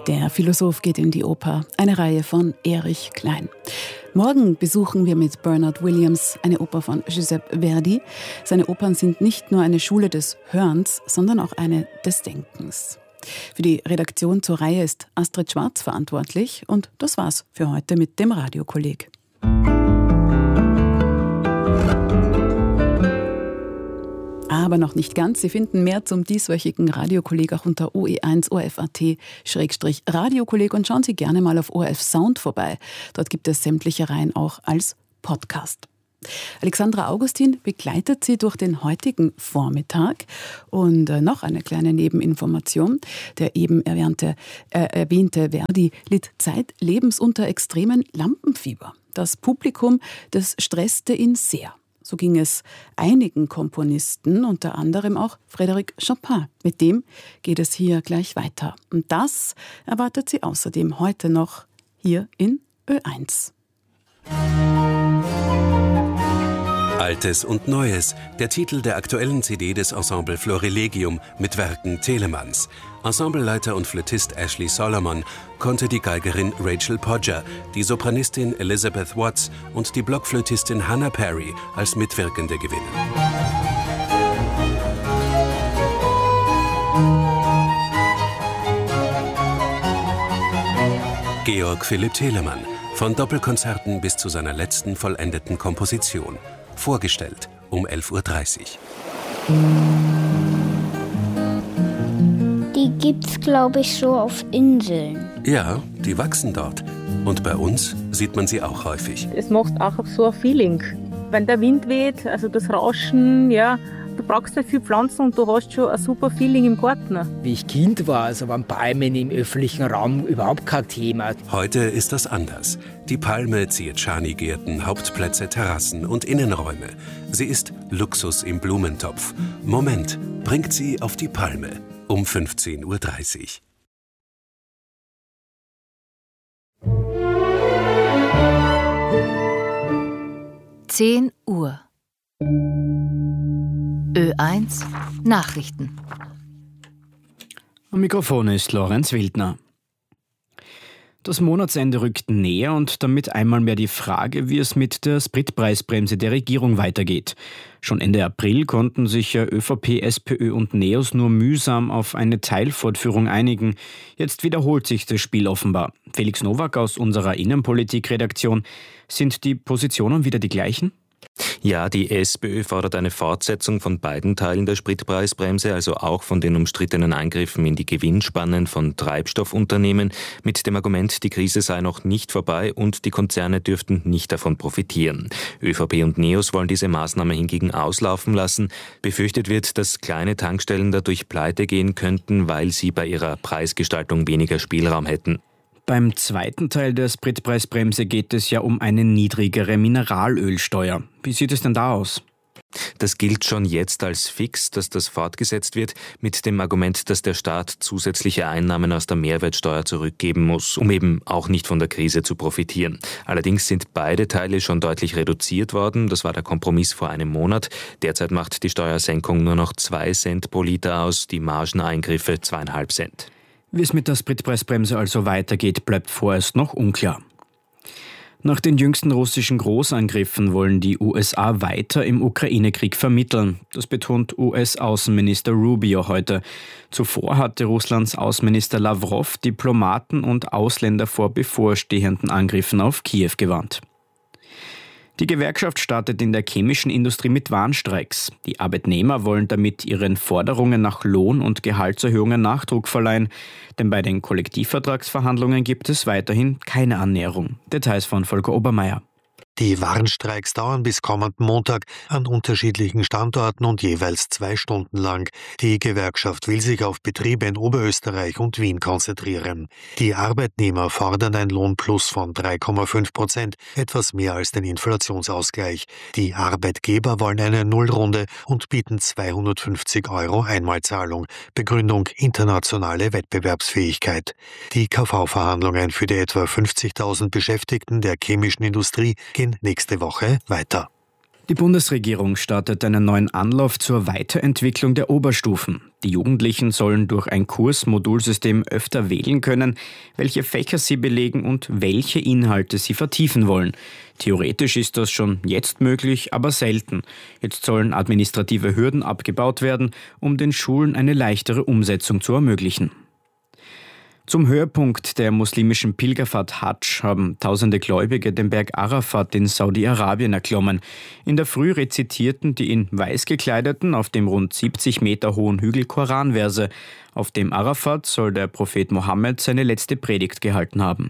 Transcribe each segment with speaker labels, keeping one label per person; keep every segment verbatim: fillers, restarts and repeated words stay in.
Speaker 1: Der Philosoph geht in die Oper, eine Reihe von Erich Klein. Morgen besuchen wir mit Bernard Williams eine Oper von Giuseppe Verdi. Seine Opern sind nicht nur eine Schule des Hörens, sondern auch eine des Denkens. Für die Redaktion zur Reihe ist Astrid Schwarz verantwortlich und das war's für heute mit dem Radiokolleg. Aber noch nicht ganz. Sie finden mehr zum dieswöchigen Radiokolleg auch unter O E eins O R F Punkt A T Schrägstrich Radiokolleg und schauen Sie gerne mal auf O R F Sound vorbei. Dort gibt es sämtliche Reihen auch als Podcast. Alexandra Augustin begleitet Sie durch den heutigen Vormittag. Und äh, noch eine kleine Nebeninformation. Der eben erwähnte, äh, erwähnte Verdi litt zeitlebens unter extremen Lampenfieber. Das Publikum, das stresste ihn sehr. So ging es einigen Komponisten, unter anderem auch Frédéric Chopin. Mit dem geht es hier gleich weiter. Und das erwartet Sie außerdem heute noch hier in Ö eins.
Speaker 2: Altes und Neues, der Titel der aktuellen C D des Ensemble Florilegium mit Werken Telemanns. Ensembleleiter und Flötist Ashley Solomon konnte die Geigerin Rachel Podger, die Sopranistin Elizabeth Watts und die Blockflötistin Hannah Perry als Mitwirkende gewinnen. Georg Philipp Telemann, von Doppelkonzerten bis zu seiner letzten vollendeten Komposition. Vorgestellt um elf Uhr dreißig.
Speaker 3: Die gibt's, glaube ich, so auf Inseln.
Speaker 2: Ja, die wachsen dort. Und bei uns sieht man sie auch häufig.
Speaker 4: Es macht auch so ein Feeling. Wenn der Wind weht, also das Rauschen, ja, du brauchst nicht viel Pflanzen und du hast schon ein super Feeling im Garten.
Speaker 5: Wie ich Kind war, also waren Bäume im öffentlichen Raum überhaupt kein Thema.
Speaker 2: Heute ist das anders. Die Palme ziert Schanigärten, Hauptplätze, Terrassen und Innenräume. Sie ist Luxus im Blumentopf. Moment bringt sie auf die Palme um fünfzehn Uhr dreißig.
Speaker 6: zehn Uhr. Ö eins Nachrichten.
Speaker 7: Am Mikrofon ist Lorenz Wildner. Das Monatsende rückt näher und damit einmal mehr die Frage, wie es mit der Spritpreisbremse der Regierung weitergeht. Schon Ende April konnten sich ja ÖVP, SPÖ und NEOS nur mühsam auf eine Teilfortführung einigen. Jetzt wiederholt sich das Spiel offenbar. Felix Nowak aus unserer Innenpolitik-Redaktion. Sind die Positionen wieder die gleichen?
Speaker 8: Ja, die SPÖ fordert eine Fortsetzung von beiden Teilen der Spritpreisbremse, also auch von den umstrittenen Eingriffen in die Gewinnspannen von Treibstoffunternehmen, mit dem Argument, die Krise sei noch nicht vorbei und die Konzerne dürften nicht davon profitieren. ÖVP und NEOS wollen diese Maßnahme hingegen auslaufen lassen. Befürchtet wird, dass kleine Tankstellen dadurch pleite gehen könnten, weil sie bei ihrer Preisgestaltung weniger Spielraum hätten.
Speaker 7: Beim zweiten Teil der Spritpreisbremse geht es ja um eine niedrigere Mineralölsteuer. Wie sieht es denn da aus?
Speaker 8: Das gilt schon jetzt als fix, dass das fortgesetzt wird, mit dem Argument, dass der Staat zusätzliche Einnahmen aus der Mehrwertsteuer zurückgeben muss, um eben auch nicht von der Krise zu profitieren. Allerdings sind beide Teile schon deutlich reduziert worden. Das war der Kompromiss vor einem Monat. Derzeit macht die Steuersenkung nur noch zwei Cent pro Liter aus, die Margeneingriffe zweieinhalb Cent.
Speaker 7: Wie es mit der Spritpreisbremse also weitergeht, bleibt vorerst noch unklar. Nach den jüngsten russischen Großangriffen wollen die U S A weiter im Ukraine-Krieg vermitteln. Das betont U S-Außenminister Rubio heute. Zuvor hatte Russlands Außenminister Lavrov Diplomaten und Ausländer vor bevorstehenden Angriffen auf Kiew gewarnt. Die Gewerkschaft startet in der chemischen Industrie mit Warnstreiks. Die Arbeitnehmer wollen damit ihren Forderungen nach Lohn- und Gehaltserhöhungen Nachdruck verleihen. Denn bei den Kollektivvertragsverhandlungen gibt es weiterhin keine Annäherung. Details von Volker Obermeier.
Speaker 9: Die Warnstreiks dauern bis kommenden Montag an unterschiedlichen Standorten und jeweils zwei Stunden lang. Die Gewerkschaft will sich auf Betriebe in Oberösterreich und Wien konzentrieren. Die Arbeitnehmer fordern ein Lohnplus von drei Komma fünf Prozent, etwas mehr als den Inflationsausgleich. Die Arbeitgeber wollen eine Nullrunde und bieten zweihundertfünfzig Euro Einmalzahlung. Begründung internationale Wettbewerbsfähigkeit. Die K V-Verhandlungen für die etwa fünfzigtausend Beschäftigten der chemischen Industrie gehen nächste Woche weiter.
Speaker 7: Die Bundesregierung startet einen neuen Anlauf zur Weiterentwicklung der Oberstufen. Die Jugendlichen sollen durch ein Kursmodulsystem öfter wählen können, welche Fächer sie belegen und welche Inhalte sie vertiefen wollen. Theoretisch ist das schon jetzt möglich, aber selten. Jetzt sollen administrative Hürden abgebaut werden, um den Schulen eine leichtere Umsetzung zu ermöglichen. Zum Höhepunkt der muslimischen Pilgerfahrt Hadsch haben tausende Gläubige den Berg Arafat in Saudi-Arabien erklommen. In der Früh rezitierten die in weiß gekleideten auf dem rund siebzig Meter hohen Hügel Koranverse. Auf dem Arafat soll der Prophet Mohammed seine letzte Predigt gehalten haben.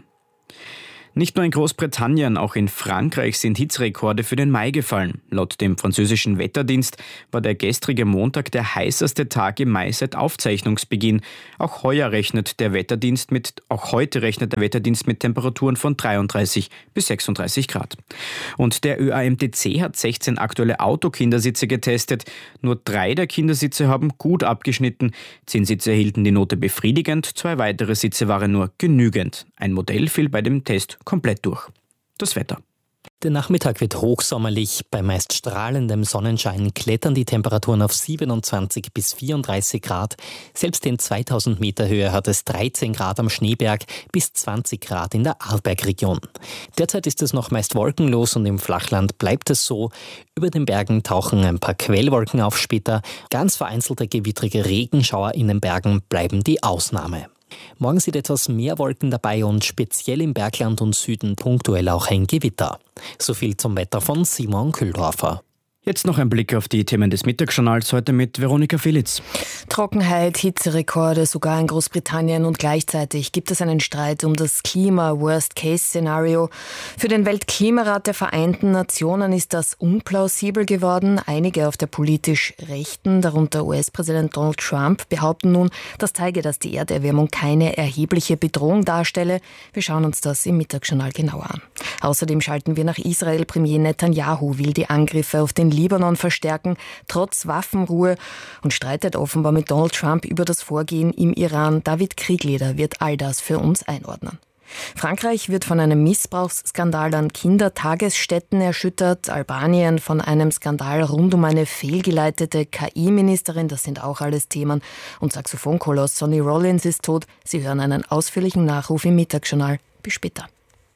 Speaker 7: Nicht nur in Großbritannien, auch in Frankreich sind Hitzerekorde für den Mai gefallen. Laut dem französischen Wetterdienst war der gestrige Montag der heißeste Tag im Mai seit Aufzeichnungsbeginn. Auch heuer rechnet der Wetterdienst mit, auch heute rechnet der Wetterdienst mit Temperaturen von dreiunddreißig bis sechsunddreißig Grad. Und der Ö A M T C hat sechzehn aktuelle Autokindersitze getestet. Nur drei der Kindersitze haben gut abgeschnitten. Zehn Sitze erhielten die Note befriedigend, zwei weitere Sitze waren nur genügend. Ein Modell fiel bei dem Test komplett durch. Das Wetter.
Speaker 10: Der Nachmittag wird hochsommerlich. Bei meist strahlendem Sonnenschein klettern die Temperaturen auf siebenundzwanzig bis vierunddreißig Grad. Selbst in zweitausend Meter Höhe hat es dreizehn Grad am Schneeberg bis zwanzig Grad in der Arlbergregion. Derzeit ist es noch meist wolkenlos und im Flachland bleibt es so. Über den Bergen tauchen ein paar Quellwolken auf später. Ganz vereinzelte gewittrige Regenschauer in den Bergen bleiben die Ausnahme. Morgen sind etwas mehr Wolken dabei und speziell im Bergland und Süden punktuell auch ein Gewitter. So viel zum Wetter von Simon Kühldorfer.
Speaker 7: Jetzt noch ein Blick auf die Themen des Mittagsjournals, heute mit Veronika Felitz.
Speaker 11: Trockenheit, Hitzerekorde sogar in Großbritannien und gleichzeitig gibt es einen Streit um das Klima-Worst-Case-Szenario. Für den Weltklimarat der Vereinten Nationen ist das unplausibel geworden. Einige auf der politisch Rechten, darunter U S-Präsident Donald Trump, behaupten nun, das zeige, dass die Erderwärmung keine erhebliche Bedrohung darstelle. Wir schauen uns das im Mittagsjournal genauer an. Außerdem schalten wir nach Israel. Premier Netanyahu will die Angriffe auf den Libanon verstärken, trotz Waffenruhe, und streitet offenbar mit Donald Trump über das Vorgehen im Iran. David Kriegleder wird all das für uns einordnen. Frankreich wird von einem Missbrauchsskandal an Kindertagesstätten erschüttert, Albanien von einem Skandal rund um eine fehlgeleitete K I-Ministerin, das sind auch alles Themen, und Saxophonkoloss Sonny Rollins ist tot. Sie hören einen ausführlichen Nachruf im Mittagsjournal. Bis später.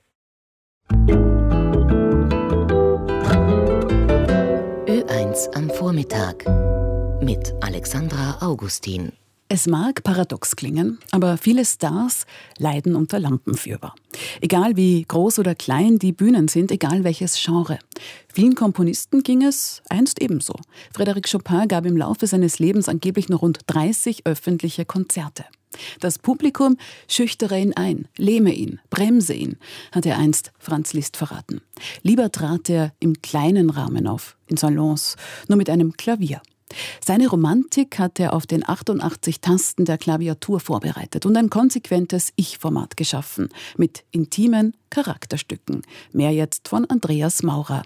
Speaker 12: Ö eins am Vormittag mit Alexandra Augustin.
Speaker 1: Es mag paradox klingen, aber viele Stars leiden unter Lampenfieber. Egal wie groß oder klein die Bühnen sind, egal welches Genre. Vielen Komponisten ging es einst ebenso. Frédéric Chopin gab im Laufe seines Lebens angeblich nur rund dreißig öffentliche Konzerte. Das Publikum schüchtere ihn ein, lähme ihn, bremse ihn, hat er einst Franz Liszt verraten. Lieber trat er im kleinen Rahmen auf, in Salons, nur mit einem Klavier. Seine Romantik hat er auf den achtundachtzig Tasten der Klaviatur vorbereitet und ein konsequentes Ich-Format geschaffen, mit intimen Charakterstücken. Mehr jetzt von Andreas Maurer.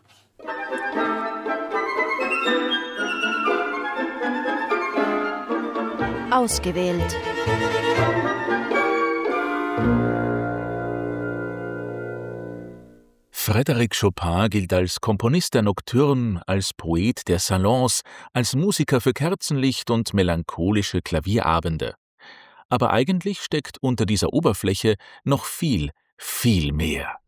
Speaker 12: Ausgewählt.
Speaker 13: Frédéric Chopin gilt als Komponist der Nocturne, als Poet der Salons, als Musiker für Kerzenlicht und melancholische Klavierabende. Aber eigentlich steckt unter dieser Oberfläche noch viel, viel mehr.